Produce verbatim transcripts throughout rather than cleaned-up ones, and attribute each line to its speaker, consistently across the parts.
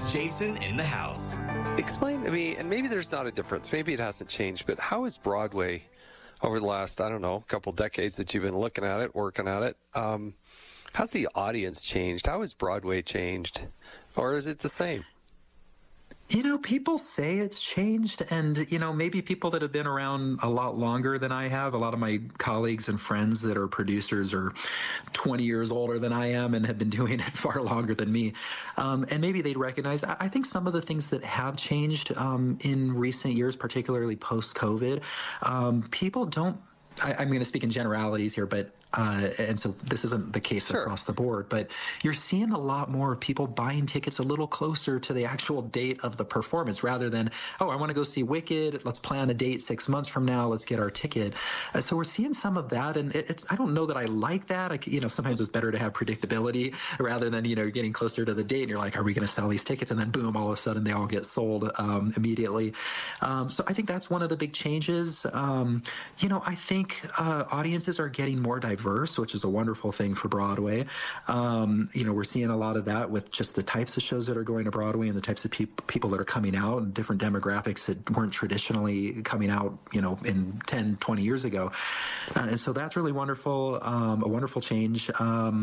Speaker 1: Jason in the House.
Speaker 2: Explain to me, and maybe there's not a difference, maybe it hasn't changed, but how is Broadway over the last, I don't know, couple decades that you've been looking at it, working at it, um, how's the audience changed? How has Broadway changed? Or is it the same?
Speaker 3: You know, people say it's changed, and, you know, maybe people that have been around a lot longer than I have, a lot of my colleagues and friends that are producers are twenty years older than I am and have been doing it far longer than me. Um, and maybe they'd recognize, I think some of the things that have changed um, in recent years, particularly post-COVID, um, people don't, I, I'm going to speak in generalities here, but Uh, and so this isn't the case sure. across the board, but you're seeing a lot more people buying tickets a little closer to the actual date of the performance rather than, oh, I want to go see Wicked. Let's plan a date six months from now. Let's get our ticket. Uh, so we're seeing some of that. And it, it's, I don't know that I like that. I, you know, sometimes it's better to have predictability rather than, you know, getting closer to the date and you're like, are we going to sell these tickets? And then boom, all of a sudden they all get sold um, immediately. Um, so I think that's one of the big changes. Um, you know, I think uh, audiences are getting more diverse. Diverse, which is a wonderful thing for Broadway. Um, you know, we're seeing a lot of that with just the types of shows that are going to Broadway and the types of pe- people that are coming out and different demographics that weren't traditionally coming out, you know, in ten, twenty years ago. Uh, and so that's really wonderful, um, a wonderful change. Um,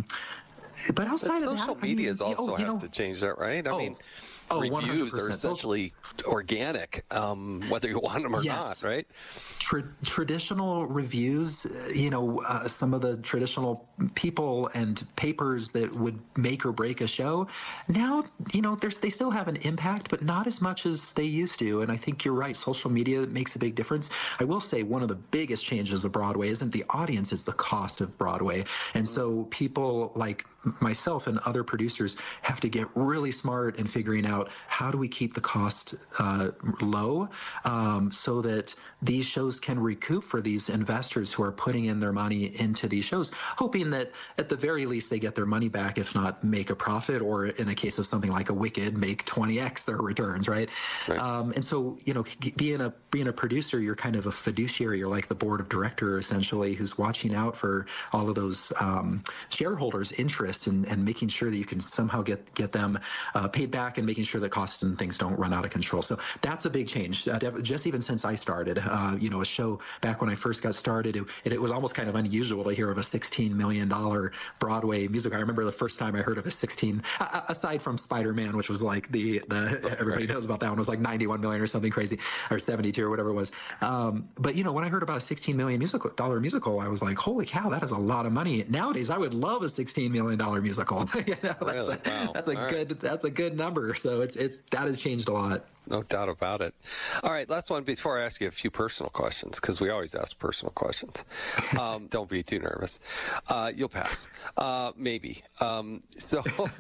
Speaker 3: but outside
Speaker 2: but
Speaker 3: of
Speaker 2: social
Speaker 3: that,
Speaker 2: media
Speaker 3: I mean,
Speaker 2: also
Speaker 3: oh,
Speaker 2: has
Speaker 3: know,
Speaker 2: to change that, right? I
Speaker 3: oh,
Speaker 2: mean,
Speaker 3: oh,
Speaker 2: reviews are essentially organic, um, whether you want them or
Speaker 3: yes.
Speaker 2: not, right?
Speaker 3: Tra- traditional reviews, you know, uh, some of the traditional people and papers that would make or break a show, now, you know, there's, they still have an impact, but not as much as they used to. And I think you're right. Social media makes a big difference. I will say one of the biggest changes of Broadway isn't the audience, it's the cost of Broadway. And so people like myself and other producers have to get really smart in figuring out how do we keep the cost uh, low um, so that these shows can recoup for these investors who are putting in their money into these shows, hoping that at the very least they get their money back, if not make a profit, or in a case of something like a Wicked, make twenty x their returns, right? right. Um, and so, you know, being a being a producer, you're kind of a fiduciary. You're like the board of director, essentially, who's watching out for all of those um, shareholders' interests and, and making sure that you can somehow get get them uh, paid back and making sure that costs and things don't run out of control. So that's a big change. Uh, just even since I started, uh, you know, a show back when I first got started, it, it was almost kind of unusual to hear of a sixteen million dollars Broadway musical. I remember the first time I heard of a sixteen, uh, aside from Spider-Man, which was like the, the everybody knows about that one, was like ninety-one million or something crazy, or seventy-two or whatever it was. Um, but, you know, when I heard about a sixteen million musical dollar musical, I was like, holy cow, that is a lot of money. Nowadays, I would love a sixteen million dollars musical. you know, that's
Speaker 2: really?
Speaker 3: a,
Speaker 2: wow.
Speaker 3: that's a
Speaker 2: All
Speaker 3: good,
Speaker 2: right.
Speaker 3: that's a good number. So it's, it's, that has changed a lot.
Speaker 2: No doubt about it. All right, last one before I ask you a few personal questions, because we always ask personal questions. Um, don't be too nervous. Uh, you'll pass. Uh, maybe. Um, so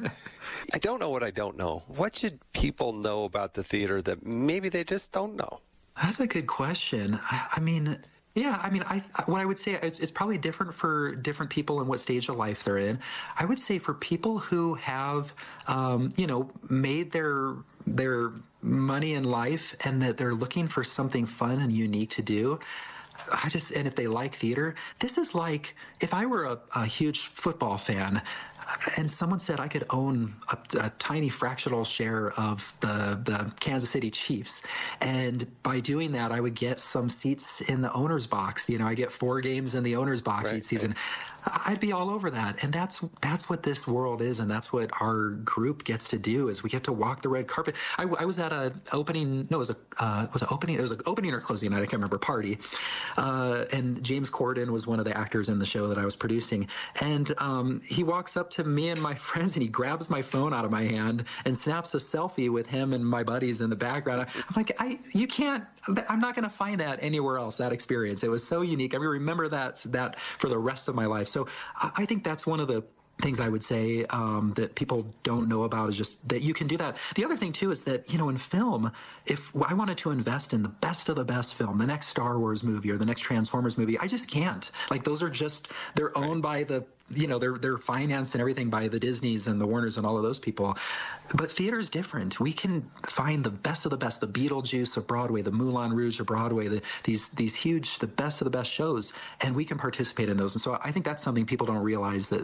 Speaker 2: I don't know what I don't know. What should people know about the theater that maybe they just don't know?
Speaker 3: That's a good question. I, I mean... Yeah, I mean, I what I would say, it's, it's probably different for different people and what stage of life they're in. I would say for people who have, um, you know, made their their money in life and that they're looking for something fun and unique to do, I just, and if they like theater, this is like, if I were a, a huge football fan and someone said I could own a, a tiny fractional share of the, the Kansas City Chiefs, and by doing that, I would get some seats in the owner's box. You know, I get four games in the owner's box right, each season. Right. I'd be all over that. And that's that's what this world is, and that's what our group gets to do, is we get to walk the red carpet. I, I was at a opening, no, it was a uh, was an opening, it was an opening or closing night, I can't remember, party. Uh, and James Corden was one of the actors in the show that I was producing. And um, he walks up to me and my friends, and he grabs my phone out of my hand and snaps a selfie with him and my buddies in the background. I'm like, I you can't, I'm not going to find that anywhere else, that experience. It was so unique. I mean, remember that, that for the rest of my life. So I think that's one of the things I would say um, that people don't know about, is just that you can do that. The other thing, too, is that, you know, in film, if I wanted to invest in the best of the best film, the next Star Wars movie or the next Transformers movie, I just can't. Like, those are just, they're owned by the, you know, they're, they're financed and everything by the Disneys and the Warners and all of those people. But theater is different. We can find the best of the best, the Beetlejuice of Broadway, the Moulin Rouge of Broadway, the, these these huge, the best of the best shows, and we can participate in those. And so I think that's something people don't realize, that